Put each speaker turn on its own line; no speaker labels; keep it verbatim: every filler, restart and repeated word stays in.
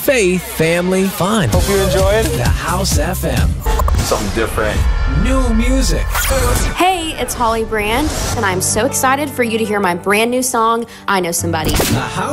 faith, family, fun.
Hope you enjoyed
The House F M.
something different.
New music.
Hey, it's Holly Brand, and I'm so excited for you to hear my brand new song, I Know Somebody.
The House